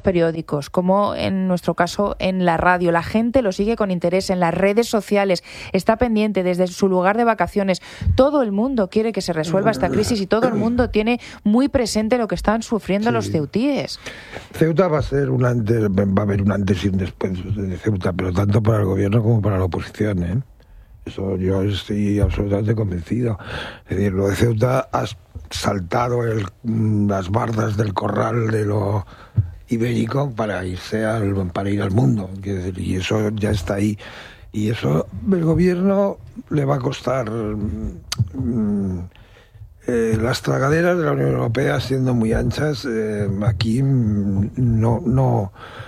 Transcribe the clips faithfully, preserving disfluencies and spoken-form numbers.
periódicos, como en nuestro caso en la radio. La gente lo sigue con interés en las redes sociales, está pendiente desde su lugar de vacaciones. Todo el mundo quiere que se resuelva esta crisis y todo el mundo tiene muy presente lo que están sufriendo sí. los ceutíes. Ceuta va a ser un antes, va a haber un antes y un después de Ceuta, pero tanto para el gobierno como para la oposición, ¿eh? Eso yo estoy absolutamente convencido. Es decir, lo de Ceuta ha saltado el, las bardas del corral de lo ibérico para irse al, para ir al mundo. Decir, y eso ya está ahí. Y eso el gobierno le va a costar. Mmm, eh, las tragaderas de la Unión Europea siendo muy anchas, eh, aquí no, no,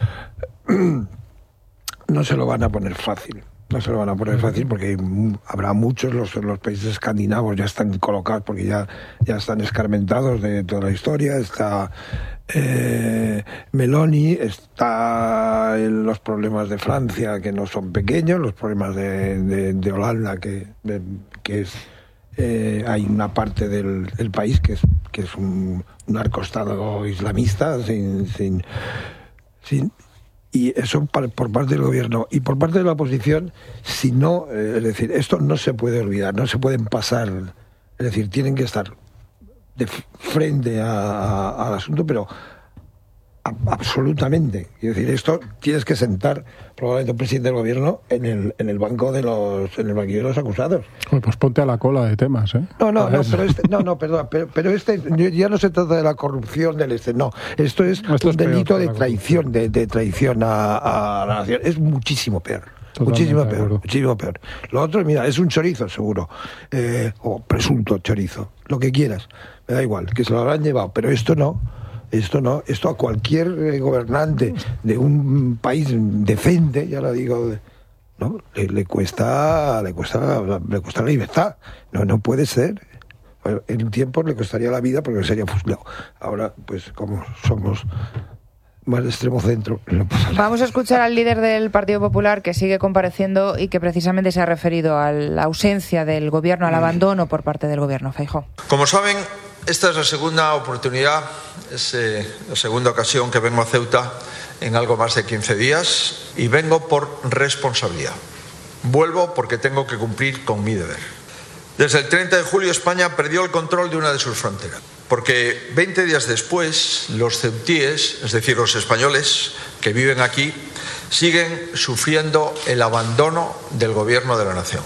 no se lo van a poner fácil. No se lo van a poner fácil porque habrá muchos, los, los países escandinavos ya están colocados porque ya, ya están escarmentados de toda la historia. Está eh, Meloni, está en los problemas de Francia, que no son pequeños, los problemas de, de, de Holanda, que, de, que es eh, hay una parte del, del país que es, que es un, un narcoestado islamista sin... sin, sin Y eso por parte del gobierno y por parte de la oposición, si no, eh, es decir, esto no se puede olvidar, no se pueden pasar, es decir, tienen que estar de frente a, a, al asunto, pero a, absolutamente. Es decir, esto tienes que sentar probablemente un presidente del gobierno en el en el banco de los en el banquillo de los acusados. Pues, pues ponte a la cola de temas, ¿eh? No, no, no, pero este, no, no, perdón, pero, pero este ya no se trata de la corrupción del este, no, esto es esto un es delito de traición, de, de traición a, a la nación, es muchísimo peor. Totalmente muchísimo peor, muchísimo peor. Lo otro, mira, es un chorizo seguro, eh, o presunto chorizo, lo que quieras, me da igual, que se lo habrán llevado, pero esto no. Esto no, esto a cualquier eh, gobernante de un país decente, ya lo digo, no, le, le cuesta, le cuesta, le cuesta la libertad. No, no puede ser. Bueno, en un tiempo le costaría la vida porque sería fusilado. Ahora, pues como somos más de extremo centro. No pasa nada. Vamos a escuchar al líder del Partido Popular que sigue compareciendo y que precisamente se ha referido a la ausencia del gobierno, al abandono por parte del gobierno. Feijóo. Como saben, esta es la segunda oportunidad, es eh, la segunda ocasión que vengo a Ceuta en algo más de quince días y vengo por responsabilidad. Vuelvo porque tengo que cumplir con mi deber. Desde el treinta de julio España perdió el control de una de sus fronteras, porque veinte días después los ceutíes, es decir, los españoles que viven aquí, siguen sufriendo el abandono del gobierno de la nación.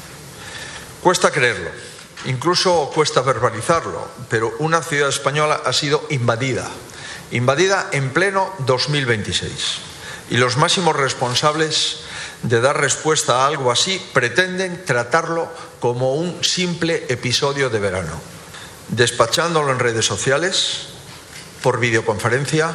Cuesta creerlo. Incluso cuesta verbalizarlo, pero una ciudad española ha sido invadida, invadida en pleno dos mil veintiséis. Y los máximos responsables de dar respuesta a algo así pretenden tratarlo como un simple episodio de verano, despachándolo en redes sociales, por videoconferencia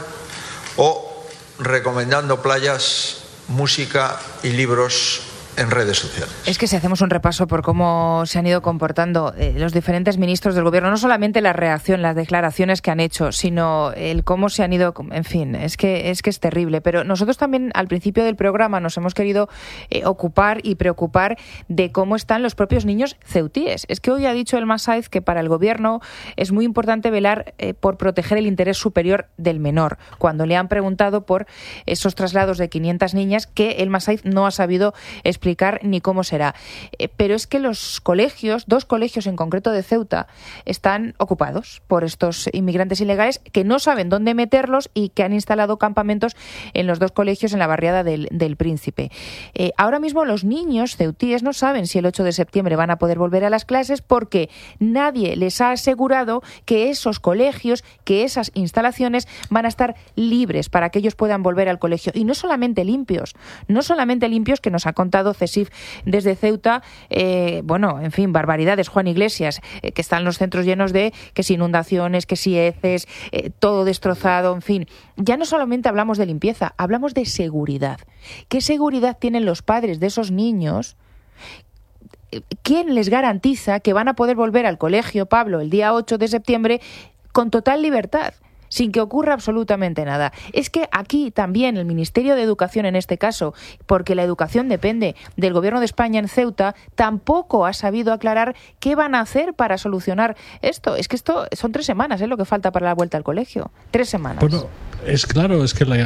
o recomendando playas, música y libros en redes sociales. Es que si hacemos un repaso por cómo se han ido comportando eh, los diferentes ministros del gobierno, no solamente la reacción, las declaraciones que han hecho, sino el cómo se han ido, en fin, es que es que es terrible. Pero nosotros también al principio del programa nos hemos querido eh, ocupar y preocupar de cómo están los propios niños ceutíes. Es que hoy ha dicho Elma Sáiz que para el gobierno es muy importante velar eh, por proteger el interés superior del menor. Cuando le han preguntado por esos traslados de quinientas niñas que Elma Sáiz no ha sabido explicar ni cómo será. Eh, pero es que los colegios, dos colegios en concreto de Ceuta, están ocupados por estos inmigrantes ilegales que no saben dónde meterlos y que han instalado campamentos en los dos colegios en la barriada del, del Príncipe. Eh, ahora mismo los niños ceutíes no saben si el ocho de septiembre van a poder volver a las clases porque nadie les ha asegurado que esos colegios, que esas instalaciones van a estar libres para que ellos puedan volver al colegio. Y no solamente limpios, no solamente limpios, que nos ha contado CESIF desde Ceuta, eh, bueno, en fin, barbaridades, Juan Iglesias, eh, que están los centros llenos de que si inundaciones, que si heces, eh, todo destrozado, en fin. Ya no solamente hablamos de limpieza, hablamos de seguridad. ¿Qué seguridad tienen los padres de esos niños? ¿Quién les garantiza que van a poder volver al colegio, Pablo, el día ocho de septiembre con total libertad? Sin que ocurra absolutamente nada. Es que aquí también el Ministerio de Educación, en este caso, porque la educación depende del Gobierno de España en Ceuta, tampoco ha sabido aclarar qué van a hacer para solucionar esto. Es que esto son tres semanas, ¿eh? Lo que falta para la vuelta al colegio. Tres semanas. Bueno, es claro, es que la